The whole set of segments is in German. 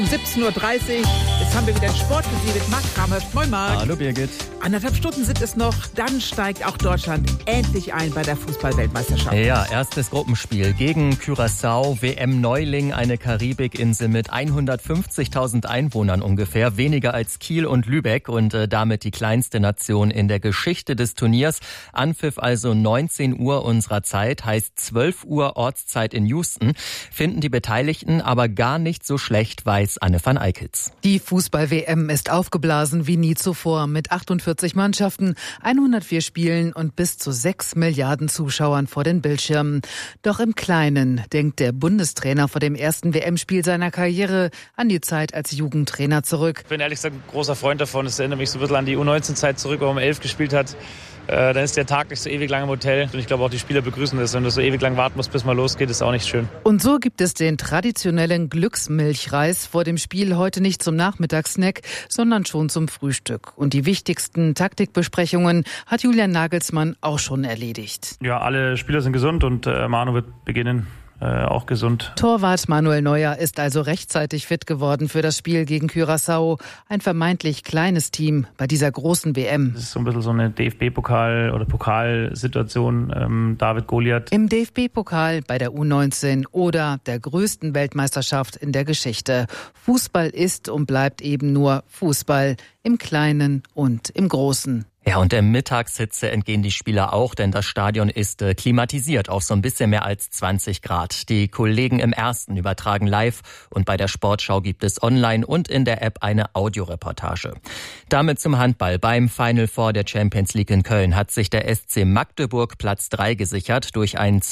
17.30 Uhr. Jetzt haben wir wieder den Sport für Sie mit Marc Kramhöft. Moin Marc. Hallo Birgit. 1,5 Stunden sind es noch. Dann steigt auch Deutschland endlich ein bei der Fußball-Weltmeisterschaft. Ja, erstes Gruppenspiel gegen Curaçao. WM-Neuling, eine Karibikinsel mit 150.000 Einwohnern ungefähr. Weniger als Kiel und Lübeck und damit die kleinste Nation in der Geschichte des Turniers. Anpfiff also 19 Uhr unserer Zeit, heißt 12 Uhr Ortszeit in Houston. Finden die Beteiligten aber gar nicht so schlecht, weiß Anne van Eickels. Die Fußball-WM ist aufgeblasen wie nie zuvor mit 48 Mannschaften, 104 Spielen und bis zu 6 Milliarden Zuschauern vor den Bildschirmen. Doch im Kleinen denkt der Bundestrainer vor dem ersten WM-Spiel seiner Karriere an die Zeit als Jugendtrainer zurück. Ich bin ehrlich gesagt ein großer Freund davon. Es erinnert mich so ein bisschen an die U19-Zeit zurück, wo man 11 gespielt hat. Dann ist der Tag nicht so ewig lang im Hotel. Und ich glaube auch die Spieler begrüßen das. Wenn du so ewig lang warten musst, bis mal losgeht, ist auch nicht schön. Und so gibt es den traditionellen Glücksmilchreis vor dem Spiel heute nicht zum Nachmittagssnack, sondern schon zum Frühstück. Und die wichtigsten Taktikbesprechungen hat Julian Nagelsmann auch schon erledigt. Ja, alle Spieler sind gesund und Manu wird beginnen. Auch gesund. Torwart Manuel Neuer ist also rechtzeitig fit geworden für das Spiel gegen Curaçao. Ein vermeintlich kleines Team bei dieser großen WM. Das ist so ein bisschen so eine DFB-Pokal- oder Pokalsituation. David Goliath. Im DFB-Pokal bei der U19 oder der größten Weltmeisterschaft in der Geschichte. Fußball ist und bleibt eben nur Fußball im Kleinen und im Großen. Ja, und der Mittagshitze entgehen die Spieler auch, denn das Stadion ist klimatisiert auf so ein bisschen mehr als 20 Grad. Die Kollegen im Ersten übertragen live und bei der Sportschau gibt es online und in der App eine Audioreportage. Damit zum Handball. Beim Final Four der Champions League in Köln hat sich der SC Magdeburg Platz 3 gesichert durch ein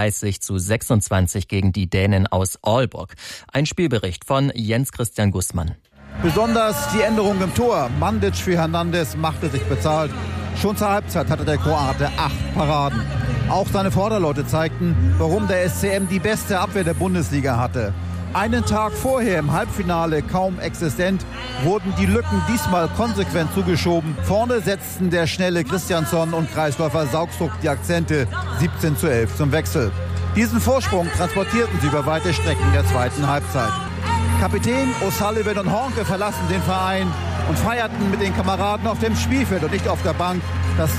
32:26 gegen die Dänen aus Aalborg. Ein Spielbericht von Jens Christian Gussmann. Besonders die Änderung im Tor. Mandic für Hernandez machte sich bezahlt. Schon zur Halbzeit hatte der Kroate 8 Paraden. Auch seine Vorderleute zeigten, warum der SCM die beste Abwehr der Bundesliga hatte. Einen Tag vorher im Halbfinale kaum existent, wurden die Lücken diesmal konsequent zugeschoben. Vorne setzten der schnelle Christiansson und Kreisläufer Saugstruck die Akzente 17:11 zum Wechsel. Diesen Vorsprung transportierten sie über weite Strecken der zweiten Halbzeit. Kapitän O'Sullivan und Hornke verlassen den Verein und feierten mit den Kameraden auf dem Spielfeld und nicht auf der Bank das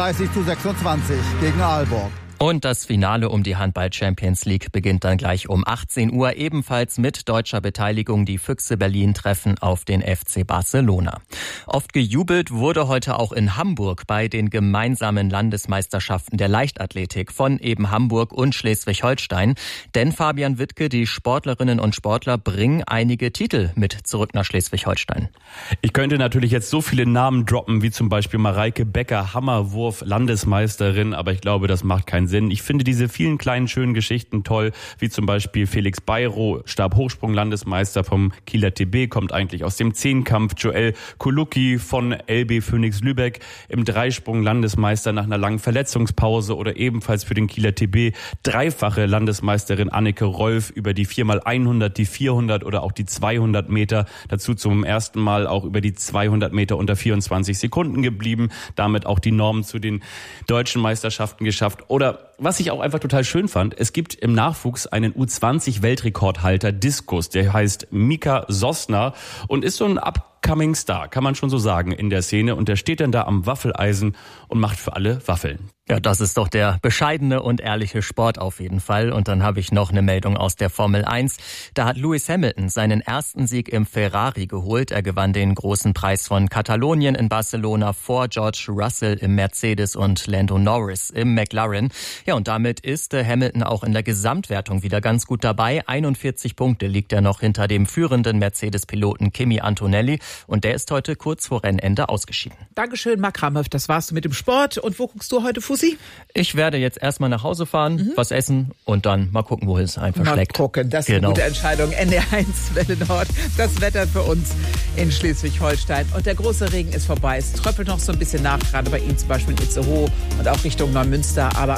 32:26 gegen Aalborg. Und das Finale um die Handball-Champions League beginnt dann gleich um 18 Uhr. Ebenfalls mit deutscher Beteiligung. Die Füchse Berlin treffen auf den FC Barcelona. Oft gejubelt wurde heute auch in Hamburg bei den gemeinsamen Landesmeisterschaften der Leichtathletik von eben Hamburg und Schleswig-Holstein. Denn Fabian Wittke, die Sportlerinnen und Sportler bringen einige Titel mit zurück nach Schleswig-Holstein. Ich könnte natürlich jetzt so viele Namen droppen, wie zum Beispiel Mareike Becker, Hammerwurf, Landesmeisterin. Aber ich glaube, das macht keinen Sinn. Ich finde diese vielen kleinen, schönen Geschichten toll, wie zum Beispiel Felix Beiro, Stabhochsprung-Landesmeister vom Kieler TB, kommt eigentlich aus dem Zehnkampf. Joel Kolucki von LB Phoenix Lübeck, im Dreisprung Landesmeister nach einer langen Verletzungspause, oder ebenfalls für den Kieler TB dreifache Landesmeisterin Anneke Rolf über die 4x100, die 400 oder auch die 200 Meter. Dazu zum ersten Mal auch über die 200 Meter unter 24 Sekunden geblieben, damit auch die Norm zu den deutschen Meisterschaften geschafft. Oder was ich auch einfach total schön fand, es gibt im Nachwuchs einen U20-Weltrekordhalter Diskus, der heißt Mika Sosna und ist so ein Upcoming Star, kann man schon so sagen, in der Szene. Und der steht dann da am Waffeleisen und macht für alle Waffeln. Ja, das ist doch der bescheidene und ehrliche Sport auf jeden Fall. Und dann habe ich noch eine Meldung aus der Formel 1. Da hat Lewis Hamilton seinen ersten Sieg im Ferrari geholt. Er gewann den großen Preis von Katalonien in Barcelona vor George Russell im Mercedes und Lando Norris im McLaren. Ja, und damit ist Hamilton auch in der Gesamtwertung wieder ganz gut dabei. 41 Punkte liegt er noch hinter dem führenden Mercedes-Piloten Kimi Antonelli. Und der ist heute kurz vor Rennende ausgeschieden. Dankeschön, Marc Kramhöft. Das war's mit dem Sport. Und wo guckst du heute Fußball? Ich werde jetzt erstmal nach Hause fahren, was essen und dann mal gucken, wo es einfach schlägt. Mal gucken, das ist eine gute Entscheidung. NDR1 Welle Nord, das Wetter für uns in Schleswig-Holstein. Und der große Regen ist vorbei. Es tröppelt noch so ein bisschen nach, gerade bei Ihnen zum Beispiel in Itzehoe und auch Richtung Neumünster. Aber